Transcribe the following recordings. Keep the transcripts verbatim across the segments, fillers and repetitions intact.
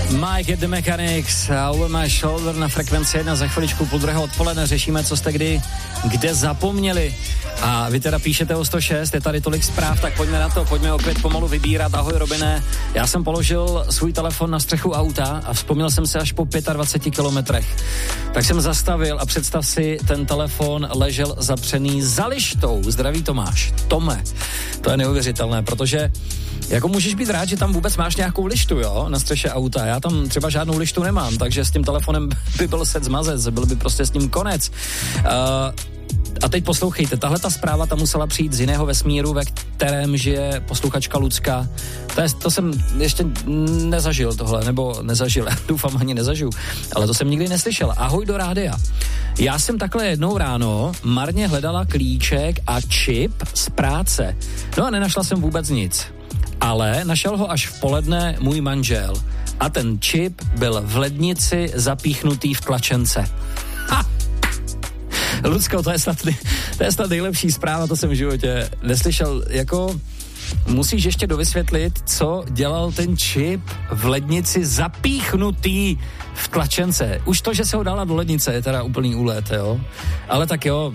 Mike at the Mechanics, Over My Shoulder na frekvenci jedna, za chviličku půl druhého odpoledne řešíme, co jste kdy kde zapomněli. A vy teda píšete o sto šest, je tady tolik zpráv, tak pojďme na to, pojďme opět pomalu vybírat. Ahoj Robine, já jsem položil svůj telefon na střechu auta a vzpomněl jsem se až po dvaceti pěti kilometrech. Tak jsem zastavil a představ si, ten telefon ležel zapřený za lištou. Zdraví Tomáš. Tome, to je neuvěřitelné, protože jako můžeš být rád, že tam vůbec máš nějakou lištu, jo, na střeše auta. Já tam třeba žádnou lištu nemám, takže s tím telefonem by byl set zmazec, byl by prostě s ním konec. Uh, A teď poslouchejte, tahle ta zpráva ta musela přijít z jiného vesmíru, ve kterém žije posluchačka Lucka. To, je, to jsem ještě nezažil tohle, nebo nezažil, doufám ani nezažiju, ale to jsem nikdy neslyšel. Ahoj do rádia. Já jsem takhle jednou ráno marně hledala klíček a čip z práce. No a nenašla jsem vůbec nic. Ale našel ho až v poledne můj manžel. A ten čip byl v lednici zapíchnutý v tlačence. Ha! Lucko, to je snad, to je snad nejlepší zpráva, to jsem v životě neslyšel. Jako musíš ještě dovysvětlit, co dělal ten čip v lednici zapíchnutý v tlačence. Už to, že se ho dala do lednice, je teda úplný úlet, jo. Ale tak jo,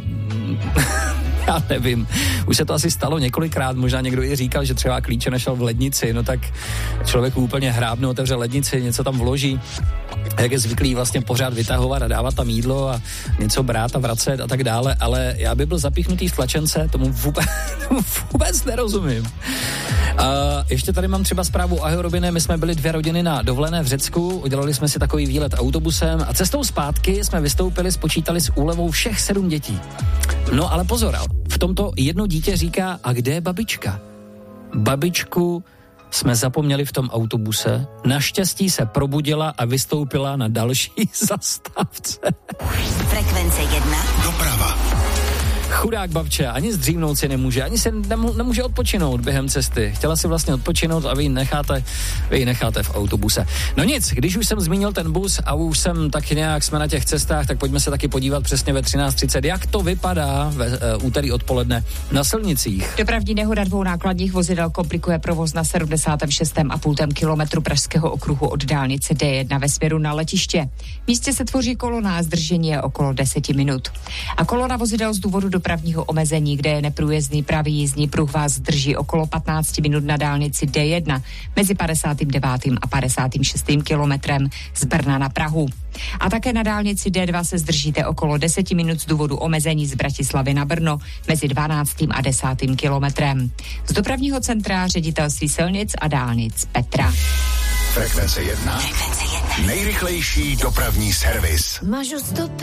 já nevím. Už se to asi stalo několikrát, možná někdo i říkal, že třeba klíče našel v lednici, no tak člověk úplně hrábne, otevře lednici, něco tam vloží, jak je zvyklý vlastně pořád vytahovat a dávat tam jídlo a něco brát a vracet a tak dále, ale já by byl zapíchnutý v tlačence, tomu vůbec, tomu vůbec nerozumím. Uh, ještě tady mám třeba zprávu, ahoj Robine, my jsme byli dvě rodiny na dovolené v Řecku, udělali jsme si takový výlet autobusem a cestou zpátky jsme vystoupili, spočítali s úlevou všech sedm dětí. No ale pozor, v tomto jedno dítě říká, a kde je babička? Babičku jsme zapomněli v tom autobuse, naštěstí se probudila a vystoupila na další zastávce. Frekvence jedna. Doprava. Chudák babče, ani zdřímnout si nemůže, ani se nemů- nemůže odpočinout během cesty. Chtěla si vlastně odpočinout a vy ji necháte, vy ji necháte v autobuse. No nic, když už jsem zmínil ten bus a už jsem tak nějak jsme na těch cestách, tak pojďme se taky podívat přesně ve třináct třicet, jak to vypadá ve uh, úterý odpoledne na silnicích. Dopravní nehoda dvou nákladních vozidel komplikuje provoz na sedmdesát šest celá pět kilometru pražského okruhu od dálnice D jedna ve směru na letiště. V místě se tvoří kolona a zdržení je okolo deset minut. A kolona vozidel z důvodu dopravního omezení, kde je neprůjezdný pravý jízdní pruh, vás zdrží okolo patnáct minut na dálnici D jedna mezi padesátým devátým a padesátým šestým kilometrem z Brna na Prahu. A také na dálnici D dva se zdržíte okolo deset minut z důvodu omezení z Bratislavy na Brno mezi dvanáctým a desátým kilometrem. Z dopravního centra Ředitelství silnic a dálnic Petra. Frekvence jedna. Frekvence jedna. Nejrychlejší dopravní servis. Mažu stop.